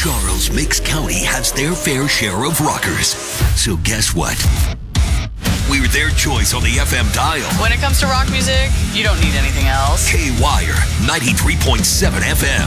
Charles Mix County has their fair share of rockers. So guess what? We're their choice on the FM dial. When it comes to rock music, you don't need anything else. K-Wire, 93.7 FM.